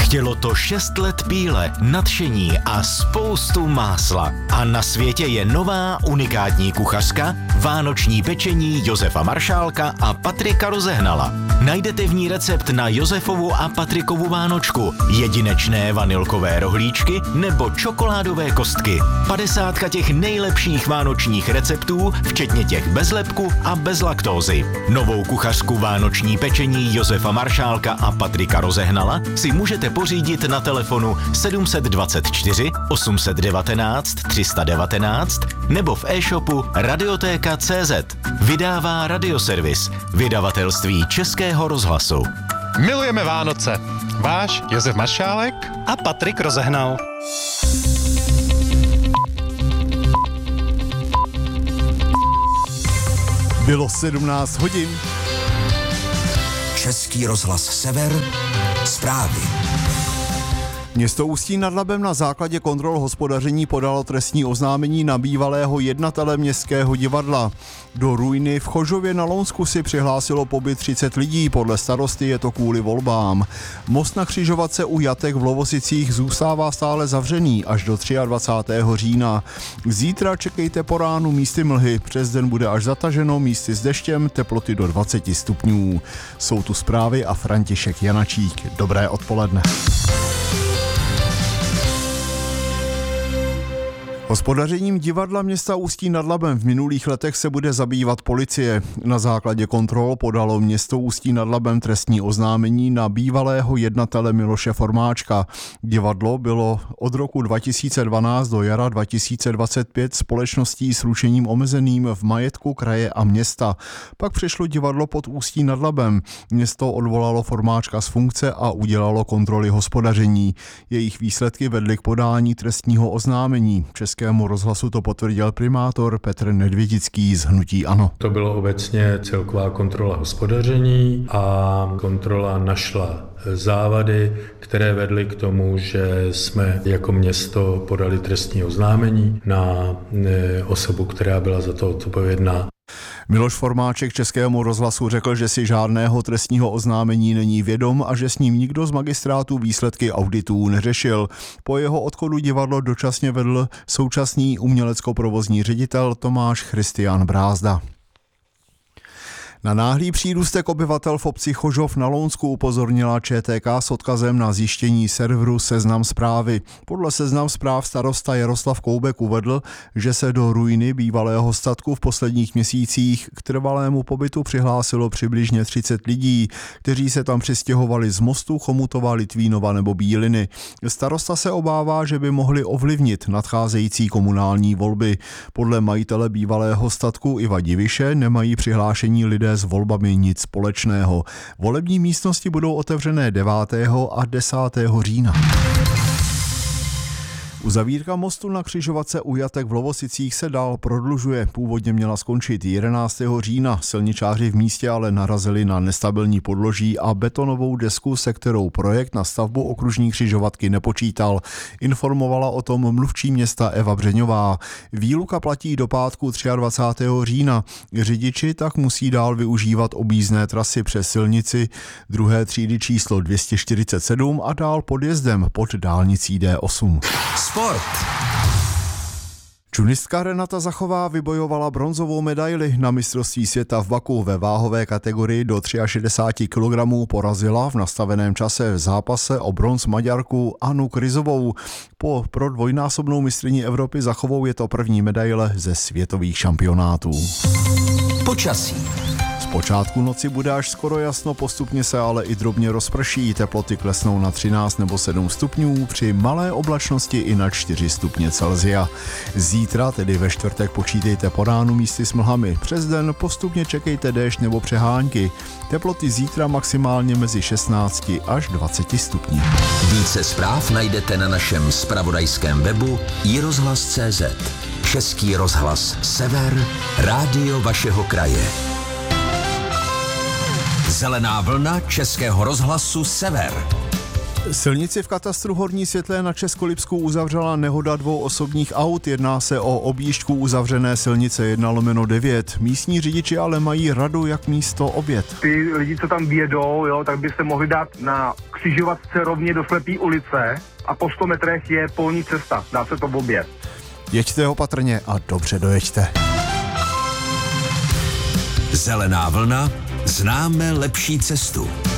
Chtělo to 6 let píle, nadšení a spoustu másla. A na světě je nová unikátní kuchařka, vánoční pečení Josefa Maršálka a Patrika Rozehnala. Najdete v ní recept na Josefovu a Patrikovu vánočku, jedinečné vanilkové rohlíčky nebo čokoládové kostky. 50 těch nejlepších vánočních receptů, včetně těch bez lepku a bez laktózy. Novou kuchařku vánoční pečení Josefa Maršálka a Patrika Rozehnala si můžete pořídit na telefonu 724 819 319 nebo v e-shopu radiotéka.cz. Vydává Radioservis, vydavatelství Českého rozhlasu. Milujeme Vánoce. Váš Josef Maršálek a Patrik Rozehnal. Bylo 17 hodin. Český rozhlas Sever, zprávy. Město Ústí nad Labem na základě kontrol hospodaření podalo trestní oznámení na bývalého jednatele Městského divadla. Do ruiny v Chožově na Lounsku si přihlásilo pobyt 30 lidí, podle starosty je to kvůli volbám. Most na křižovatce u Jatek v Lovosicích zůstává stále zavřený až do 23. října. Zítra čekejte po ránu místy mlhy, přes den bude až zataženo, místy s deštěm, teploty do 20 stupňů. Jsou tu zprávy a František Janačík. Dobré odpoledne. Hospodařením divadla města Ústí nad Labem v minulých letech se bude zabývat policie. Na základě kontrol podalo město Ústí nad Labem trestní oznámení na bývalého jednatele Miloše Formáčka. Divadlo bylo od roku 2012 do jara 2025 společností s ručením omezeným v majetku kraje a města. Pak přešlo divadlo pod Ústí nad Labem. Město odvolalo Formáčka z funkce a udělalo kontroly hospodaření. Jejich výsledky vedly k podání trestního oznámení. Českému rozhlasu to potvrdil primátor Petr Nedvědický z hnutí ANO. To bylo obecně celková kontrola hospodaření a kontrola našla závady, které vedly k tomu, že jsme jako město podali trestní oznámení na osobu, která byla za to odpovědná. Miloš Formáček Českému rozhlasu řekl, že si žádného trestního oznámení není vědom a že s ním nikdo z magistrátu výsledky auditů neřešil. Po jeho odchodu divadlo dočasně vedl současný umělecko-provozní ředitel Tomáš Christian Brázda. Na náhlý přírůstek obyvatel v obci Chožov na Lounsku upozornila ČTK s odkazem na zjištění serveru Seznam Zprávy. Podle Seznam Zpráv starosta Jaroslav Koubek uvedl, že se do ruiny bývalého statku v posledních měsících k trvalému pobytu přihlásilo přibližně 30 lidí, kteří se tam přistěhovali z Mostu, Chomutova, Litvínova nebo Bíliny. Starosta se obává, že by mohli ovlivnit nadcházející komunální volby. Podle majitele bývalého statku Iva Diviše nemají přihlášení lidé s volbami nic společného. Volební místnosti budou otevřené 9. a 10. října. Uzavírka mostu na křižovatce u Jatek v Lovosicích se dál prodlužuje. Původně měla skončit 11. října. Silničáři v místě ale narazili na nestabilní podloží a betonovou desku, se kterou projekt na stavbu okružní křižovatky nepočítal. Informovala o tom mluvčí města Eva Břeňová. Výluka platí do pátku 23. října. Řidiči tak musí dál využívat objízdné trasy přes silnici druhé třídy číslo 247 a dál podjezdem pod dálnicí D8. Sport. Čunistka Renata Zachová vybojovala bronzovou medaili na mistrovství světa v Baku ve váhové kategorii do 63 kg. Porazila v nastaveném čase v zápase o bronz Maďarku Anu Kryzovou. Pro dvojnásobnou mistryni Evropy Zachovou je to první medaile ze světových šampionátů. Počasí. Počátku noci bude až skoro jasno, postupně se ale i drobně rozprší, teploty klesnou na 13 nebo 7 stupňů, při malé oblačnosti i na 4 stupně Celsia. Zítra, tedy ve čtvrtek, počítejte po ránu místy s mlhami, přes den postupně čekejte déšť nebo přehánky. Teploty zítra maximálně mezi 16 až 20 stupni. Více zpráv najdete na našem zpravodajském webu iRozhlas.cz. Český rozhlas Sever, rádio vašeho kraje. Zelená vlna Českého rozhlasu Sever. Silnici v katastru Horní Světlé na Českolipsku uzavřela nehoda 2 osobních aut. Jedná se o objížďku uzavřené silnice 1/9. Místní řidiči ale mají radu, jak místo objet. Ty lidi, co tam vědou, jo, tak by se mohli dát na křižovatce rovně do slepý ulice a po 100 metrech je polní cesta. Dá se to objet. Jeďte opatrně a dobře dojeďte. Zelená vlna, známe lepší cestu.